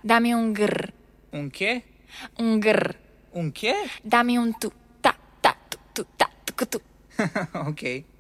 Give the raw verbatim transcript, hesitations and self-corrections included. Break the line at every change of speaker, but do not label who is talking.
Dá-me um grr.
Um quê?
Um grr.
Um quê?
Dá-me um tu. Tá, tá, tu, tu, tá, tu, tu.
Ok.